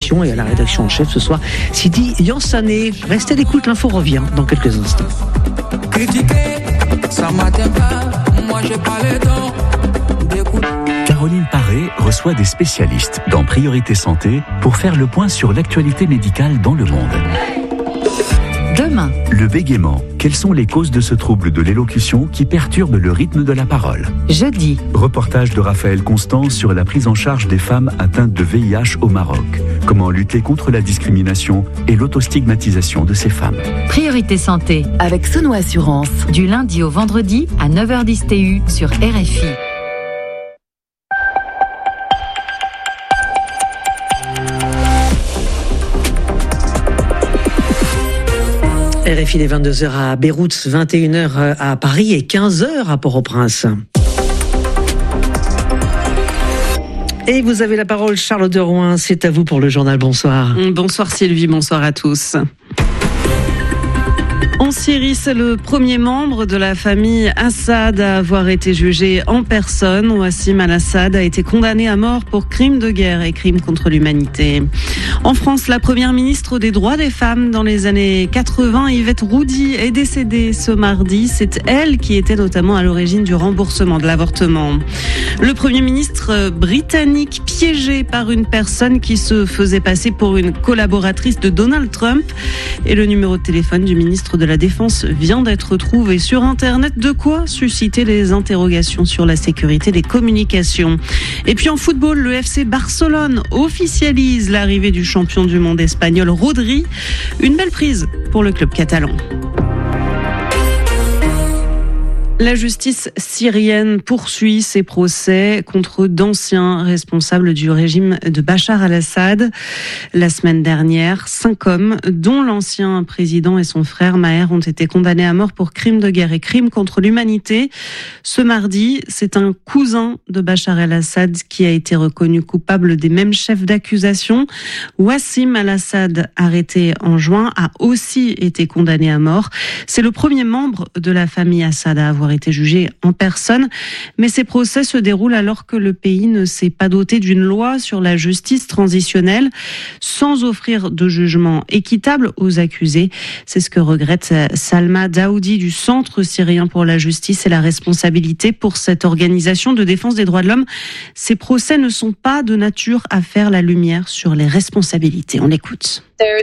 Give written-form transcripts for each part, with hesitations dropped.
l'émission et à la rédaction en chef ce soir, Sidi Yansané. Restez à l'écoute, l'info revient dans quelques instants. Critiquer, ça m'atteint pas, moi j'ai pas le temps d'écouter. Caroline Paré reçoit des spécialistes dans Priorité Santé pour faire le point sur l'actualité médicale dans le monde. Demain, le bégaiement. Quelles sont les causes de ce trouble de l'élocution qui perturbe le rythme de la parole? jeudi, Reportage de Raphaël Constant sur la prise en charge des femmes atteintes de VIH au Maroc. Comment lutter contre la discrimination et l'autostigmatisation de ces femmes. Priorité Santé, avec Sono Assurance. du lundi au vendredi à 9h10 TU sur RFI. RFI, les 22h à Beyrouth, 21h à Paris et 15h à Port-au-Prince. Et vous avez la parole, Charlotte de Rouen, c'est à vous pour le journal. Bonsoir. Bonsoir Sylvie, bonsoir à tous. En Syrie, c'est le premier membre de la famille Assad à avoir été jugé en personne. Wassim al-Assad a été condamné à mort pour crimes de guerre et crimes contre l'humanité. En France, la première ministre des droits des femmes dans les années 80, Yvette Roudy, est décédée ce mardi. C'est elle qui était notamment à l'origine du remboursement de l'avortement. Le premier ministre britannique piégé par une personne qui se faisait passer pour une collaboratrice de Donald Trump. Et le numéro de téléphone du ministre de la Défense vient d'être trouvé sur Internet. De quoi susciter les interrogations sur la sécurité des communications. Et puis en football, le FC Barcelone officialise l'arrivée du champion du monde espagnol Rodri. Une belle prise pour le club catalan. La justice syrienne poursuit ses procès contre d'anciens responsables du régime de Bachar al-Assad. La semaine dernière, 5 hommes, dont l'ancien président et son frère Maher, ont été condamnés à mort pour crimes de guerre et crimes contre l'humanité. Ce mardi, c'est un cousin de Bachar al-Assad qui a été reconnu coupable des mêmes chefs d'accusation. Wassim al-Assad, arrêté en juin, a aussi été condamné à mort. C'est le premier membre de la famille Assad à avoir été jugé en personne, mais ces procès se déroulent alors que le pays ne s'est pas doté d'une loi sur la justice transitionnelle, sans offrir de jugement équitable aux accusés. C'est ce que regrette Salma Daoudi du Centre syrien pour la justice et la responsabilité. Pour cette organisation de défense des droits de l'homme, ces procès ne sont pas de nature à faire la lumière sur les responsabilités. On l'écoute.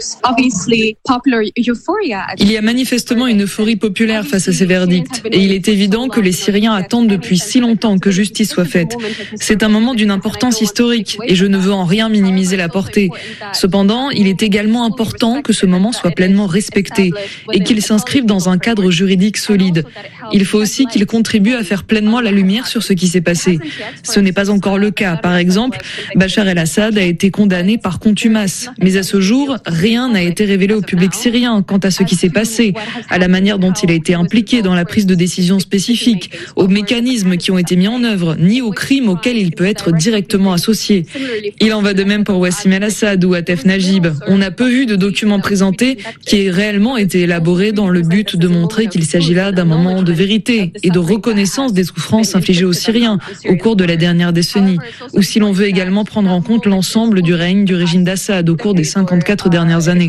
Il y a manifestement une euphorie populaire face à ces verdicts et il est évident que les Syriens attendent depuis si longtemps que justice soit faite. C'est un moment d'une importance historique et je ne veux en rien minimiser la portée. Cependant, il est également important que ce moment soit pleinement respecté et qu'il s'inscrive dans un cadre juridique solide. Il faut aussi qu'il contribue à faire pleinement la lumière sur ce qui s'est passé. Ce n'est pas encore le cas. Par exemple, Bachar el-Assad a été condamné par contumace, mais à ce jour, rien n'a été révélé au public syrien quant à ce qui s'est passé, à la manière dont il a été impliqué dans la prise de décision spécifique, aux mécanismes qui ont été mis en œuvre, ni aux crimes auxquels il peut être directement associé. Il en va de même pour Wassim al-Assad ou Atef Najib. On a peu vu de documents présentés qui aient réellement été élaborés dans le but de montrer qu'il s'agit là d'un moment de vérité et de reconnaissance des souffrances infligées aux Syriens au cours de la dernière décennie, ou si l'on veut également prendre en compte l'ensemble du règne du régime d'Assad au cours des 54 dernières années.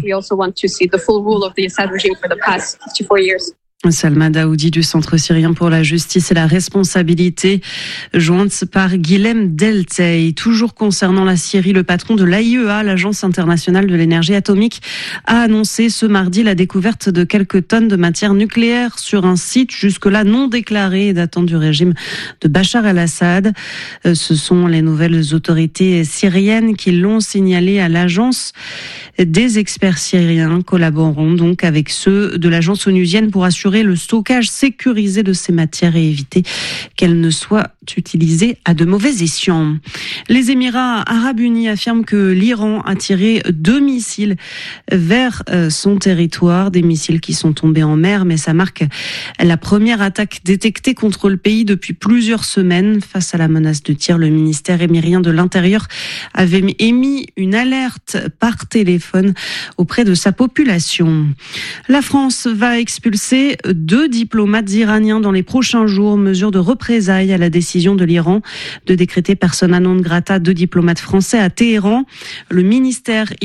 Salma Daoudi du Centre syrien pour la justice et la responsabilité, jointe par Guilhem Deltey. Toujours concernant la Syrie, le patron de l'AIEA, l'Agence internationale de l'énergie atomique, a annoncé ce mardi la découverte de quelques tonnes de matière nucléaire sur un site jusque-là non déclaré datant du régime de Bachar al-Assad. Ce sont les nouvelles autorités syriennes qui l'ont signalé à l'agence. Des experts syriens collaboreront donc avec ceux de l'agence onusienne pour assurer le stockage sécurisé de ces matières et éviter qu'elles ne soient utilisées à de mauvais escients. Les Émirats arabes unis affirment que l'Iran a tiré 2 missiles vers son territoire, des missiles qui sont tombés en mer, mais ça marque la première attaque détectée contre le pays depuis plusieurs semaines. Face à la menace de tir, le ministère émirien de l'Intérieur avait émis une alerte par téléphone auprès de sa population. La France va expulser 2 diplomates iraniens dans les prochains jours, mesure de représailles à la décision de l'Iran de décréter persona non grata 2 diplomates français à Téhéran. Le ministère